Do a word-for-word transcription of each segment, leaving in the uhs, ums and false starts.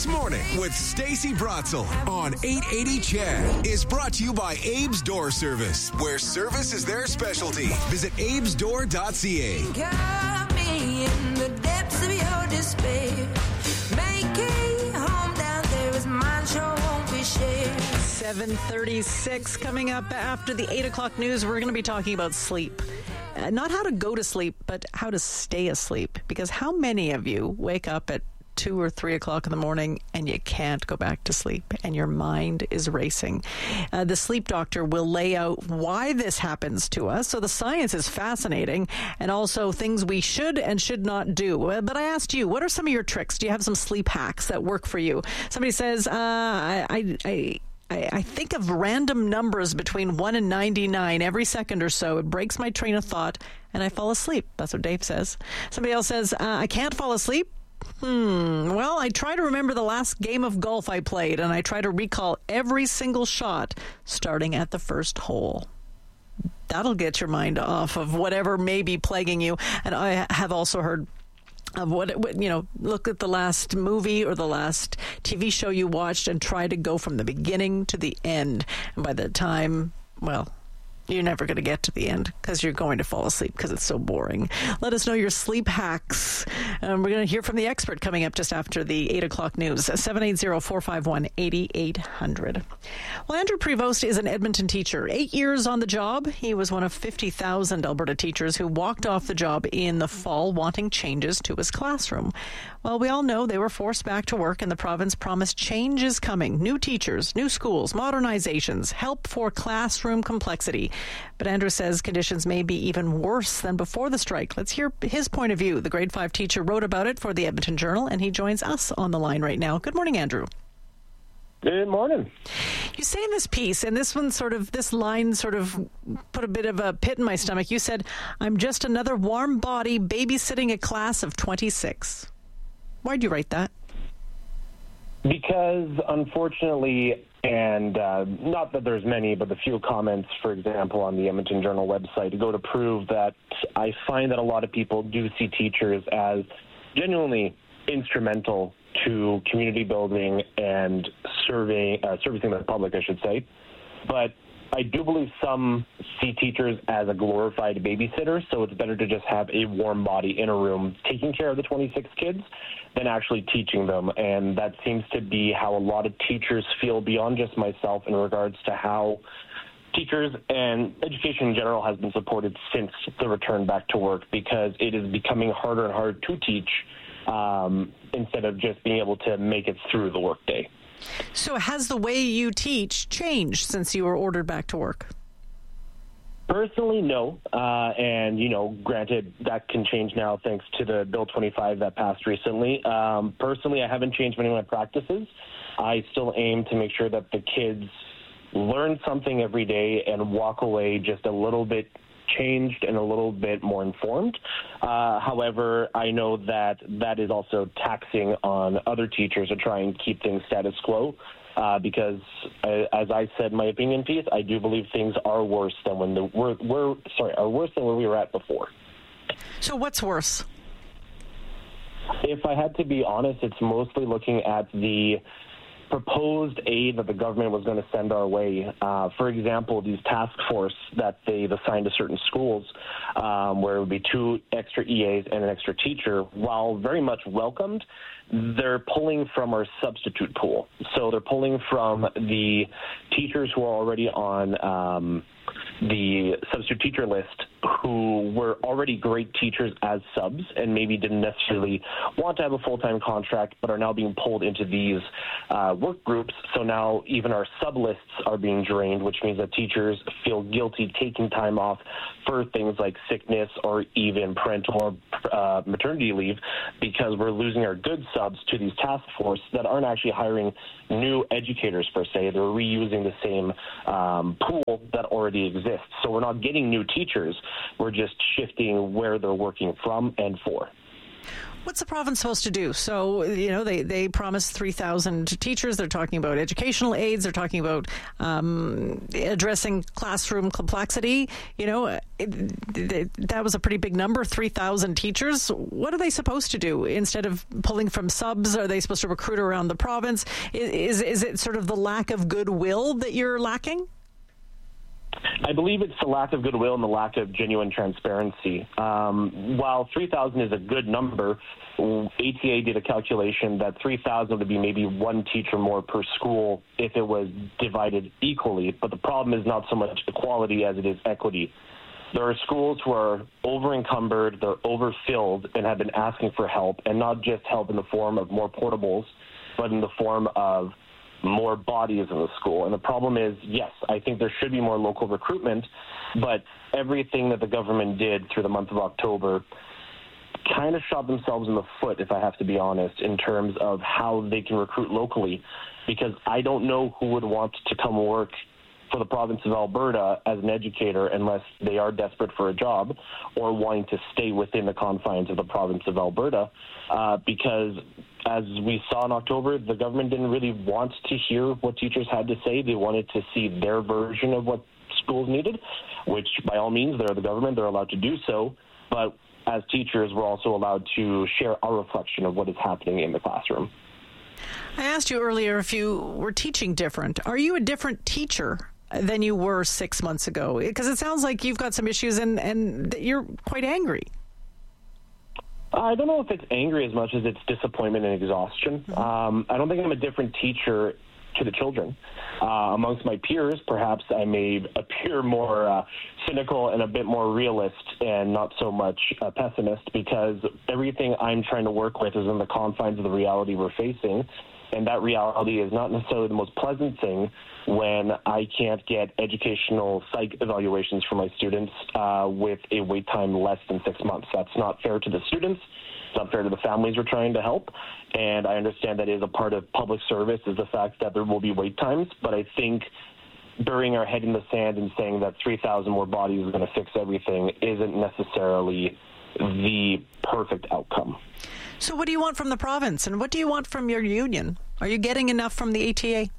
This Morning with Stacey Bratzel on eight eighty C H E D is brought to you by Abe's Door Service, where service is their specialty. Visit abes door dot c a. Got me in the depths of your despair. Make a home down there is mine, sure won't be shared. seven thirty-six coming up after the eight o'clock news. We're going to be talking about sleep. Uh, not how to go to sleep, but how to stay asleep. Because how many of you wake up at two or three o'clock in the morning and you can't go back to sleep and your mind is racing? Uh, the sleep doctor will lay out why this happens to us. So the science is fascinating, and also things we should and should not do. Uh, but I asked you, what are some of your tricks? Do you have some sleep hacks that work for you? Somebody says, uh, I... I, I I, I think of random numbers between one and ninety-nine every second or so. It breaks my train of thought, and I fall asleep. That's what Dave says. Somebody else says, uh, I can't fall asleep. Hmm. Well, I try to remember the last game of golf I played, and I try to recall every single shot starting at the first hole. That'll get your mind off of whatever may be plaguing you. And I have also heard of what, what, you know, look at the last movie or the last T V show you watched and try to go from the beginning to the end. And by the time, well, you're never going to get to the end because you're going to fall asleep because it's so boring. Let us know your sleep hacks. Um, we're going to hear from the expert coming up just after the eight o'clock news. seven eight zero, four five one, eight eight hundred. Well, Andrew Prevost is an Edmonton teacher. Eight years on the job. He was one of fifty thousand Alberta teachers who walked off the job in the fall wanting changes to his classroom. Well, we all know they were forced back to work, and the province promised change is coming. New teachers, new schools, modernizations, help for classroom complexity. But Andrew says conditions may be even worse than before the strike. Let's hear his point of view. The grade five teacher wrote about it for the Edmonton Journal, and he joins us on the line right now. Good morning, Andrew. Good morning. You say in this piece, and this one sort of, this line sort of put a bit of a pit in my stomach. You said, I'm just another warm body babysitting a class of twenty-six. Why'd you write that? Because unfortunately, and uh, not that there's many, but the few comments, for example, on the Edmonton Journal website go to prove that I find that a lot of people do see teachers as genuinely instrumental to community building and serving, uh, servicing the public, I should say. But I do believe some see teachers as a glorified babysitter, so it's better to just have a warm body in a room taking care of the twenty-six kids than actually teaching them. And that seems to be how a lot of teachers feel, beyond just myself, in regards to how teachers and education in general has been supported since the return back to work, because it is becoming harder and harder to teach um, instead of just being able to make it through the workday. So has the way you teach changed since you were ordered back to work? Personally, no. Uh, and, you know, granted, that can change now thanks to the Bill twenty-five that passed recently. Um, personally, I haven't changed many of my practices. I still aim to make sure that the kids learn something every day and walk away just a little bit changed and a little bit more informed. Uh, however, I know that that is also taxing on other teachers to try and keep things status quo. Uh, because, uh, as I said in my opinion piece, I do believe things are worse than when the we're, we're sorry are worse than where we were at before. So what's worse? If I had to be honest, it's mostly looking at the proposed aid that the government was going to send our way. Uh, for example, these task force that they've assigned to certain schools, um, where it would be two extra E As and an extra teacher, while very much welcomed, they're pulling from our substitute pool. So they're pulling from the teachers who are already on um, the substitute teacher list, who were already great teachers as subs and maybe didn't necessarily want to have a full-time contract, but are now being pulled into these uh, work groups. So now even our sub lists are being drained, which means that teachers feel guilty taking time off for things like sickness or even parental or uh, maternity leave, because we're losing our good subs to these task force that aren't actually hiring new educators per se. They're reusing the same um, pool that already exists. So we're not getting new teachers. We're just shifting where they're working from and for. What's the province supposed to do? So, you know, they, they promised three thousand teachers. They're talking about educational aids. They're talking about um, addressing classroom complexity. You know, it, it, that was a pretty big number, three thousand teachers. What are they supposed to do? Instead of pulling from subs, are they supposed to recruit around the province? Is, is, is it sort of the lack of goodwill that you're lacking? I believe it's the lack of goodwill and the lack of genuine transparency. Um, while three thousand is a good number, A T A did a calculation that three thousand would be maybe one teacher more per school if it was divided equally. But the problem is not so much equality as it is equity. There are schools who are over-encumbered, they're overfilled, and have been asking for help, and not just help in the form of more portables, but in the form of more bodies in the school. And the problem is, yes, I think there should be more local recruitment, but everything that the government did through the month of October kind of shot themselves in the foot, if I have to be honest, in terms of how they can recruit locally, because I don't know who would want to come work for the province of Alberta as an educator unless they are desperate for a job or wanting to stay within the confines of the province of Alberta, uh, because as we saw in October, the government didn't really want to hear what teachers had to say. They wanted to see their version of what schools needed, which by all means, they're the government, they're allowed to do so. But as teachers, we're also allowed to share our reflection of what is happening in the classroom. I asked you earlier if you were teaching different. Are you a different teacher than you were six months ago? Because it sounds like you've got some issues and, and you're quite angry. I don't know if it's angry as much as it's disappointment and exhaustion. Mm-hmm. Um, I don't think I'm a different teacher to the children. Uh, amongst my peers, perhaps I may appear more uh, cynical and a bit more realist and not so much a pessimist, because everything I'm trying to work with is in the confines of the reality we're facing. And that reality is not necessarily the most pleasant thing when I can't get educational psych evaluations for my students uh, with a wait time less than six months. That's not fair to the students. It's not fair to the families we're trying to help. And I understand that is a part of public service, is the fact that there will be wait times. But I think burying our head in the sand and saying that three thousand more bodies is going to fix everything isn't necessarily the perfect outcome. So what do you want from the province, and what do you want from your union? Are you getting enough from the A T A?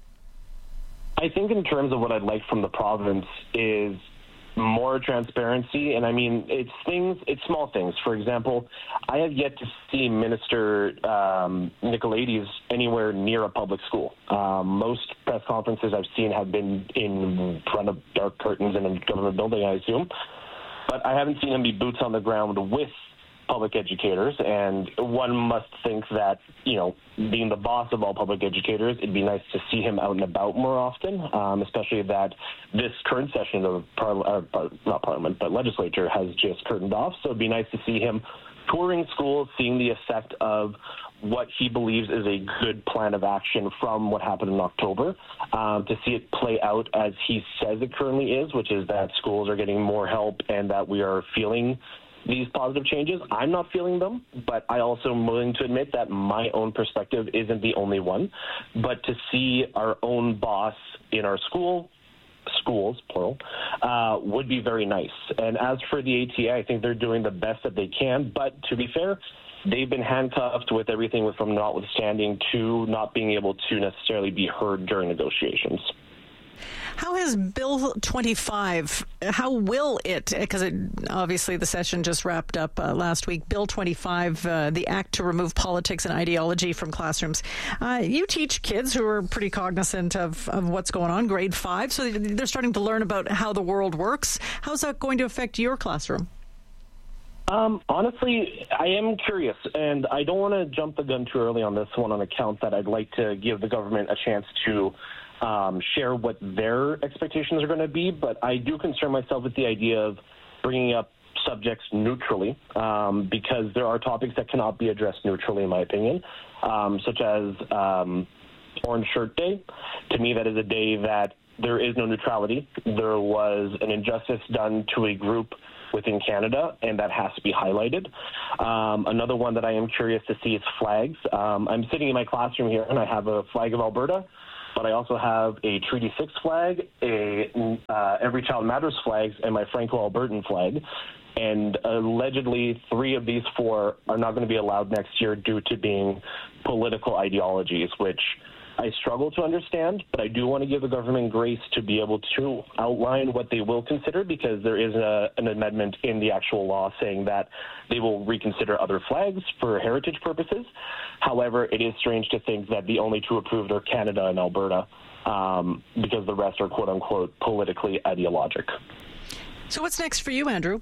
I think in terms of what I'd like from the province is more transparency. And I mean, it's things, it's small things. For example, I have yet to see Minister um, Nicolaides anywhere near a public school. Um, most press conferences I've seen have been in front of dark curtains in a government building, I assume. But I haven't seen him be boots on the ground with public educators, and one must think that, you know, being the boss of all public educators, it'd be nice to see him out and about more often, um, especially that this current session of par- uh, not Parliament, but legislature has just curtained off. So it'd be nice to see him touring schools, seeing the effect of what he believes is a good plan of action from what happened in October, um, to see it play out as he says it currently is, which is that schools are getting more help and that we are feeling these positive changes. I'm not feeling them, but I also am willing to admit that my own perspective isn't the only one. But to see our own boss in our school, schools, plural, uh, would be very nice. And as for the A T A, I think they're doing the best that they can. But to be fair, they've been handcuffed with everything from notwithstanding to not being able to necessarily be heard during negotiations. How has Bill twenty-five, how will it, because it, obviously the session just wrapped up uh, last week, Bill twenty-five, uh, the act to remove politics and ideology from classrooms. Uh, you teach kids who are pretty cognizant of, of what's going on, grade five, so they're starting to learn about how the world works. How's that going to affect your classroom? Um, honestly, I am curious, and I don't want to jump the gun too early on this one on account that I'd like to give the government a chance to Um, share what their expectations are going to be, but I do concern myself with the idea of bringing up subjects neutrally, um, because there are topics that cannot be addressed neutrally, in my opinion, um, such as um, Orange Shirt Day. To me, that is a day that there is no neutrality. There was an injustice done to a group within Canada, and that has to be highlighted. Um, another one that I am curious to see is flags. Um, I'm sitting in my classroom here, and I have a flag of Alberta, but I also have a Treaty six flag, a uh, Every Child Matters flags, and my Franco-Albertan flag. And allegedly, three of these four are not going to be allowed next year due to being political ideologies, which I struggle to understand, but I do want to give the government grace to be able to outline what they will consider, because there is a, an amendment in the actual law saying that they will reconsider other flags for heritage purposes. However, it is strange to think that the only two approved are Canada and Alberta, um, because the rest are quote-unquote politically ideologic. So what's next for you, Andrew?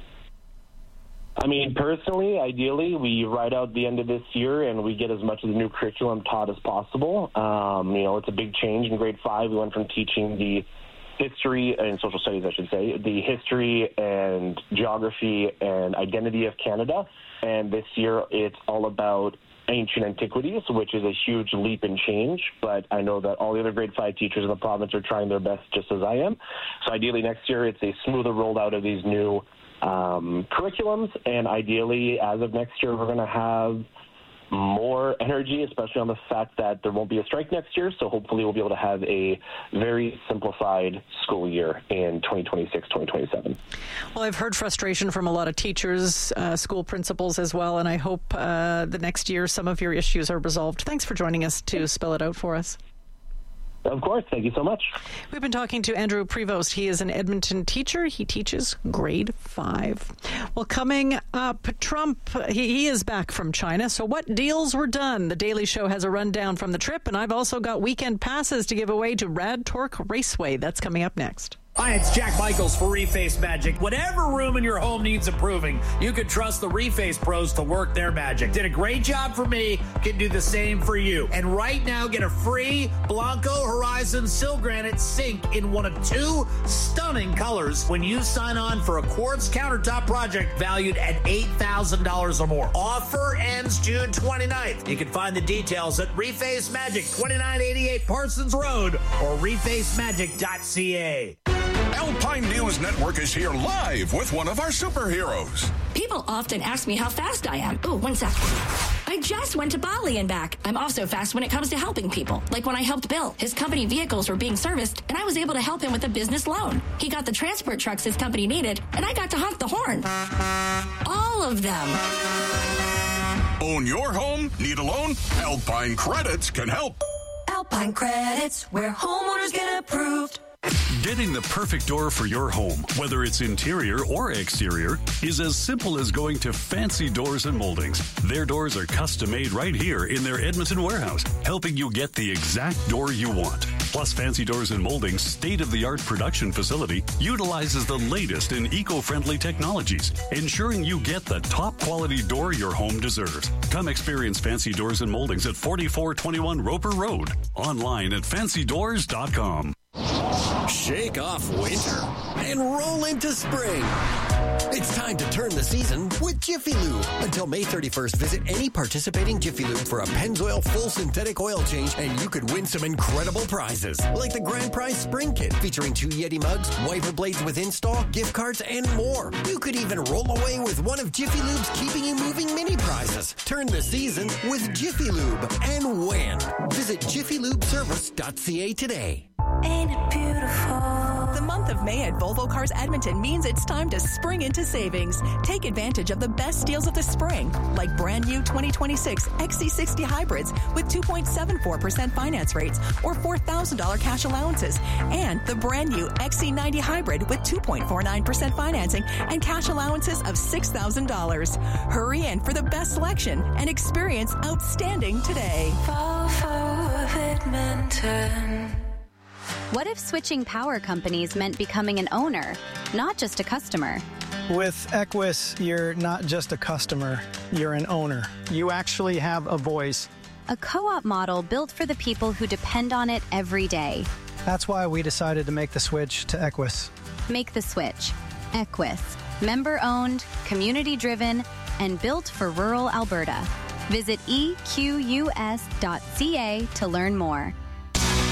I mean, personally, ideally, we ride out the end of this year and we get as much of the new curriculum taught as possible. Um, you know, it's a big change in grade five. We went from teaching the history and social studies, I should say, the history and geography and identity of Canada. And this year, it's all about ancient antiquities, which is a huge leap in change. But I know that all the other grade five teachers in the province are trying their best, just as I am. So ideally, next year, it's a smoother rollout of these new Um, curriculums, and ideally, as of next year, we're going to have more energy, especially on the fact that there won't be a strike next year, so hopefully we'll be able to have a very simplified school year in twenty twenty-six twenty twenty-seven. Well, I've heard frustration from a lot of teachers, uh, school principals as well, and I hope uh, the next year some of your issues are resolved. Thanks for joining us to spell it out for us. Of course. Thank you so much. We've been talking to Andrew Prevost. He is an Edmonton teacher. He teaches grade five. Well, coming up, Trump, he, he is back from China. So what deals were done? The Daily Show has a rundown from the trip, and I've also got weekend passes to give away to Rad Torque Raceway. That's coming up next. Hi, it's Jack Michaels for Reface Magic. Whatever room in your home needs improving, you can trust the Reface pros to work their magic. Did a great job for me, can do the same for you. And right now, get a free Blanco Horizon Sil Granite sink in one of two stunning colors when you sign on for a quartz countertop project valued at eight thousand dollars or more. Offer ends June twenty-ninth. You can find the details at Reface Magic, twenty-nine eighty-eight Parsons Road, or reface magic dot c a. Alpine News Network is here live with one of our superheroes. People often ask me how fast I am. Oh, one sec. I just went to Bali and back. I'm also fast when it comes to helping people. Like when I helped Bill. His company vehicles were being serviced, and I was able to help him with a business loan. He got the transport trucks his company needed, and I got to honk the horn. All of them. Own your home? Need a loan? Alpine Credits can help. Alpine Credits, where homeowners get approved. Getting the perfect door for your home, whether it's interior or exterior, is as simple as going to Fancy Doors and Moldings. Their doors are custom made right here in their Edmonton warehouse, helping you get the exact door you want. Plus, Fancy Doors and Moldings' state-of-the-art production facility utilizes the latest in eco-friendly technologies, ensuring you get the top quality door your home deserves. Come experience Fancy Doors and Moldings at forty-four twenty-one Roper Road. Online at fancy doors dot com. Shake off winter and roll into spring. It's time to turn the season with Jiffy Lube. Until May thirty-first, visit any participating Jiffy Lube for a Pennzoil full synthetic oil change, and you could win some incredible prizes, like the Grand Prize Spring Kit featuring two Yeti mugs, wiper blades with install, gift cards, and more. You could even roll away with one of Jiffy Lube's Keeping You Moving mini prizes. Turn the season with Jiffy Lube and win. Visit jiffy lube service dot c a today. Ain't it beautiful? The month of May at Volvo Cars Edmonton means it's time to spring into savings. Take advantage of the best deals of the spring, like brand new twenty twenty-six X C sixty hybrids with two point seven four percent finance rates or four thousand dollars cash allowances, and the brand new X C ninety hybrid with two point four nine percent financing and cash allowances of six thousand dollars. Hurry in for the best selection and experience outstanding today. Volvo of Edmonton. What if switching power companies meant becoming an owner, not just a customer? With Equus, you're not just a customer, you're an owner. You actually have a voice. A co-op model built for the people who depend on it every day. That's why we decided to make the switch to Equus. Make the switch. Equus. Member-owned, community-driven, and built for rural Alberta. Visit e q u s dot c a to learn more.